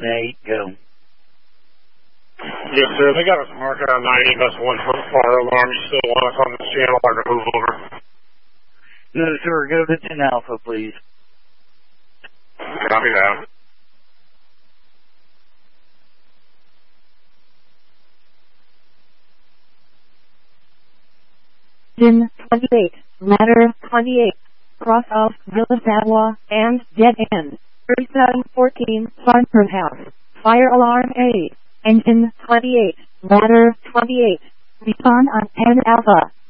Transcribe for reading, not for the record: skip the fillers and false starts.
8, go. Yes, sir. They got us marked out 90. That's 1 fire alarm. You still want us on the channel or to move over? No, sir. Go to 10 Alpha, please. Copy that. Engine 28, ladder 28, cross off Villa Sawa, and dead end. 3714 Farnford House. Fire alarm A. Engine 28, ladder 28. Respond on 10 Alpha.